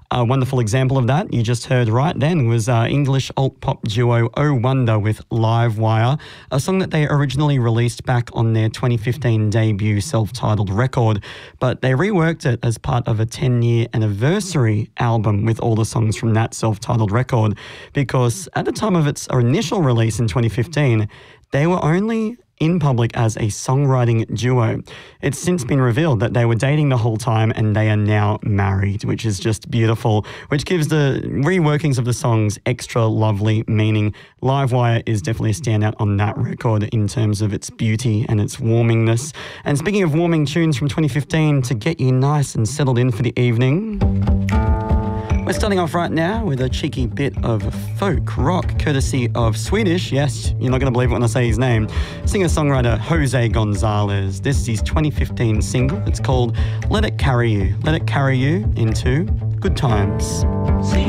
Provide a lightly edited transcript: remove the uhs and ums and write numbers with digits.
A wonderful example of that you just heard right then was English alt-pop duo Oh Wonder with Live Wire, a song that they originally released back on their 2015 debut self-titled record, but they reworked it as part of a 10-year anniversary album with all the songs from that self-titled record, because at the time of its initial release in 2015, they were only in public as a songwriting duo. It's since been revealed that they were dating the whole time and they are now married, which is just beautiful, which gives the reworkings of the songs extra lovely meaning. Livewire is definitely a standout on that record in terms of its beauty and its warmingness. And speaking of warming tunes from 2015 to get you nice and settled in for the evening, we're starting off right now with a cheeky bit of folk rock, courtesy of Swedish, yes, you're not going to believe it when I say his name, singer-songwriter Jose Gonzalez. This is his 2015 single. It's called Let It Carry You. Let it carry you into good times.